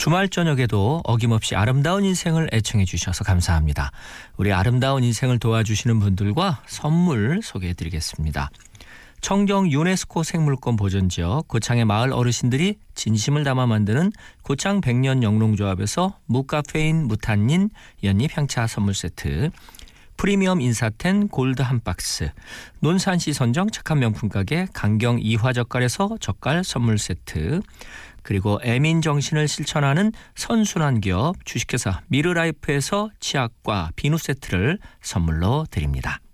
주말 저녁에도 어김없이 아름다운 인생을 애청해 주셔서 감사합니다. 우리 아름다운 인생을 도와주시는 분들과 선물 소개해드리겠습니다. 청정 유네스코 생물권 보존지역 고창의 마을 어르신들이 진심을 담아 만드는 고창 백년 영농조합에서 무카페인 무탄닌 연잎 향차 선물 세트, 프리미엄 인사텐 골드 한 박스, 논산시 선정 착한 명품 가게 강경 이화젓갈에서 젓갈 선물 세트, 그리고 애민 정신을 실천하는 선순환 기업 주식회사 미르라이프에서 치약과 비누 세트를 선물로 드립니다.